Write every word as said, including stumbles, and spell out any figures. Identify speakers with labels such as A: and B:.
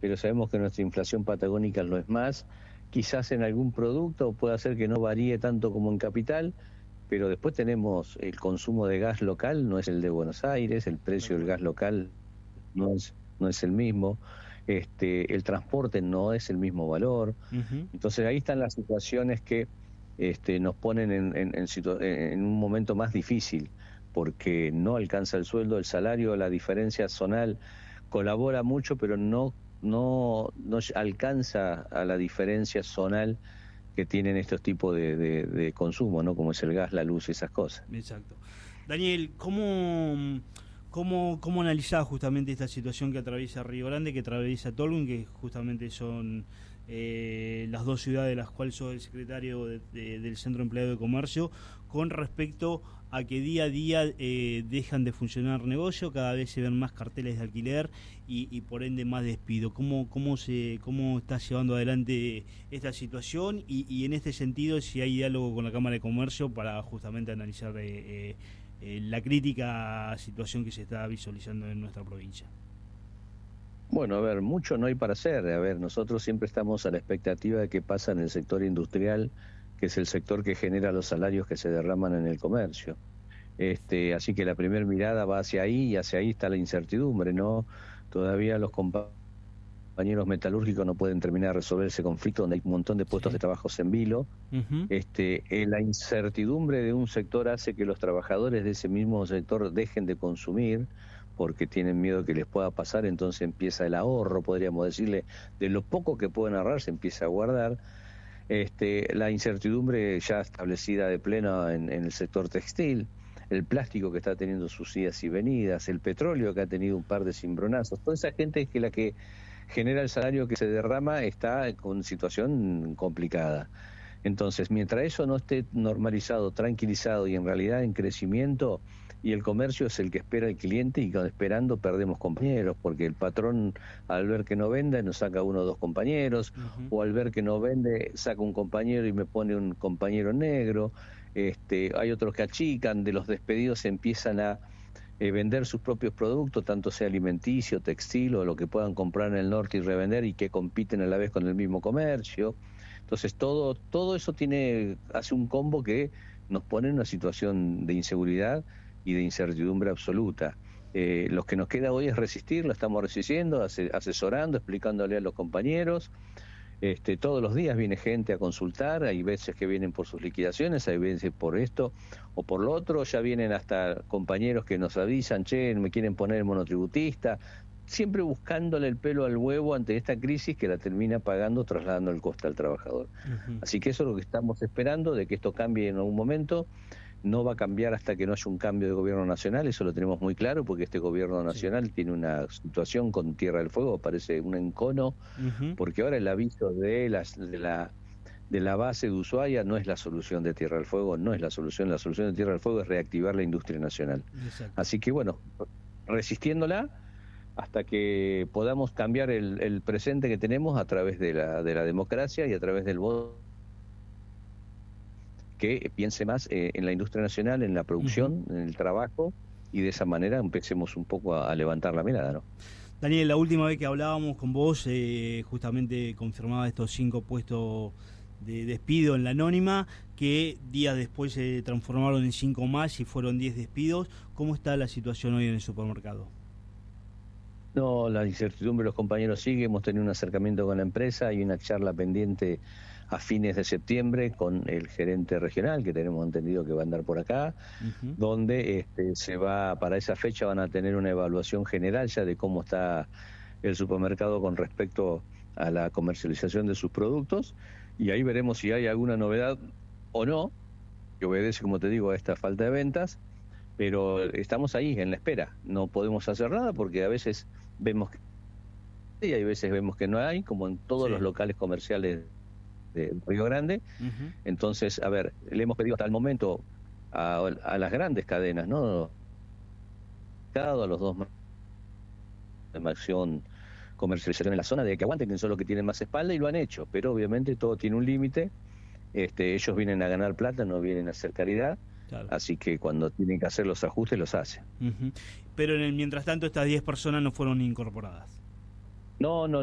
A: pero sabemos que nuestra inflación patagónica no es más. Quizás en algún producto pueda ser que no varíe tanto como en capital, pero después tenemos el consumo de gas local, no es el de Buenos Aires, el precio del gas local no es, no es el mismo, este, el transporte no es el mismo valor. Uh-huh. Entonces ahí están las situaciones que este, nos ponen en, en, en, situ- en un momento más difícil, porque no alcanza el sueldo, el salario, la diferencia zonal colabora mucho, pero no, no, no alcanza a la diferencia zonal que tienen estos tipos de, de, de consumo, ¿no? Como es el gas, la luz, esas cosas.
B: Exacto. Daniel, ¿cómo, cómo, cómo analizás justamente esta situación que atraviesa Río Grande, que atraviesa Tolwyn, que justamente son eh, las dos ciudades de las cuales sos el secretario de, de, del Centro Empleado de Comercio, con respecto a que día a día eh, dejan de funcionar negocios, cada vez se ven más carteles de alquiler y, y por ende más despido? ¿Cómo, cómo, se, cómo estás llevando adelante esta situación? Y, y en este sentido, si hay diálogo con la Cámara de Comercio para justamente analizar eh, eh, la crítica situación que se está visualizando en nuestra provincia.
A: Bueno, a ver, mucho no hay para hacer. A ver, nosotros siempre estamos a la expectativa de qué pasa en el sector industrial, que es el sector que genera los salarios que se derraman en el comercio. Este, así que la primera mirada va hacia ahí, y hacia ahí está la incertidumbre, ¿no? Todavía los compañeros metalúrgicos no pueden terminar de resolver ese conflicto, donde hay un montón de puestos sí. de trabajo en vilo. Uh-huh. Este, eh, la incertidumbre de un sector hace que los trabajadores de ese mismo sector dejen de consumir, porque tienen miedo que les pueda pasar, entonces empieza el ahorro, podríamos decirle, de lo poco que pueden ahorrar se empieza a guardar. Este, la incertidumbre ya establecida de pleno en, en el sector textil, el plástico que está teniendo sus idas y venidas, el petróleo que ha tenido un par de cimbronazos, toda esa gente que la que genera el salario que se derrama está con situación complicada. Entonces, mientras eso no esté normalizado, tranquilizado y en realidad en crecimiento, y el comercio es el que espera al cliente, y esperando perdemos compañeros, porque el patrón al ver que no vende nos saca uno o dos compañeros, uh-huh. o al ver que no vende saca un compañero y me pone un compañero negro. Este, hay otros que achican, de los despedidos empiezan a eh, vender sus propios productos, tanto sea alimenticio, textil o lo que puedan comprar en el norte y revender, y que compiten a la vez con el mismo comercio. Entonces todo, todo eso tiene, hace un combo que nos pone en una situación de inseguridad y de incertidumbre absoluta. Eh, lo que nos queda hoy es resistir, lo estamos resistiendo, asesorando, explicándole a los compañeros. Este, todos los días viene gente a consultar, hay veces que vienen por sus liquidaciones, hay veces por esto o por lo otro, ya vienen hasta compañeros que nos avisan, che, me quieren poner monotributista, siempre buscándole el pelo al huevo ante esta crisis que la termina pagando, trasladando el coste al trabajador. Uh-huh. Así que eso es lo que estamos esperando, de que esto cambie en algún momento. No va a cambiar hasta que no haya un cambio de gobierno nacional, eso lo tenemos muy claro, porque este gobierno nacional sí. tiene una situación con Tierra del Fuego, parece un encono, uh-huh. porque ahora el aviso de, las, de, la, de la base de Ushuaia no es la solución de Tierra del Fuego, no es la solución, la solución de Tierra del Fuego es reactivar la industria nacional. Exacto. Así que bueno, resistiéndola hasta que podamos cambiar el, el presente que tenemos a través de la, de la democracia y a través del voto, que piense más eh, en la industria nacional, en la producción, uh-huh. en el trabajo, y de esa manera empecemos un poco a, a levantar la mirada, ¿no?
B: Daniel, la última vez que hablábamos con vos, eh, justamente confirmaba estos cinco puestos de despido en la anónima, que días después se transformaron en cinco más y fueron diez despidos. ¿Cómo está la situación hoy en el supermercado?
A: No, la incertidumbre de los compañeros sigue, hemos tenido un acercamiento con la empresa, hay una charla pendiente a fines de septiembre con el gerente regional, que tenemos entendido que va a andar por acá, uh-huh. donde este, se va, para esa fecha van a tener una evaluación general ya de cómo está el supermercado con respecto a la comercialización de sus productos, y ahí veremos si hay alguna novedad o no, que obedece, como te digo, a esta falta de ventas, pero estamos ahí en la espera, no podemos hacer nada porque a veces vemos que y hay veces vemos que no hay, como en todos sí. los locales comerciales de Río Grande. Uh-huh. Entonces, a ver, le hemos pedido hasta el momento a, a las grandes cadenas, ¿no? A los dos de acción comercialización en la zona, de que aguanten, que son los que tienen más espalda, y lo han hecho, pero obviamente todo tiene un límite. Este, ellos vienen a ganar plata, no vienen a hacer caridad. Claro. Así que cuando tienen que hacer los ajustes, los hacen.
B: Uh-huh. Pero en el mientras tanto, estas diez personas no fueron incorporadas.
A: No, no,